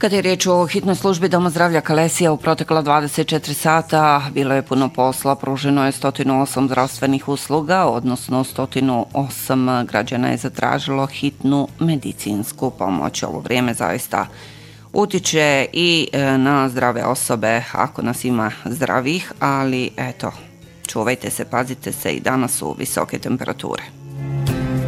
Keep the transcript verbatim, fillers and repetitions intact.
Kada je riječ o hitnoj službi Doma zdravlja Kalesija u protekla dvadeset četiri sata, bilo je puno posla, pruženo je sto osam zdravstvenih usluga, odnosno sto osam građana je zatražilo hitnu medicinsku pomoć. Ovo vrijeme zaista utiče i na zdrave osobe, ako nas ima zdravih, ali eto, čuvajte se, pazite se, i danas su visoke temperature.